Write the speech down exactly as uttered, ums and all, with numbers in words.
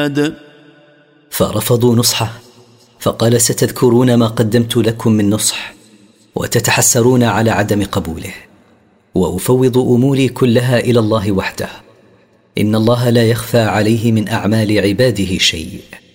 عناد. فرفضوا نصحه، فقال: ستذكرون ما قدمت لكم من نصح وتتحسرون على عدم قبوله، وأفوض أموري كلها إلى الله وحده، إن الله لا يخفى عليه من أعمال عباده شيء.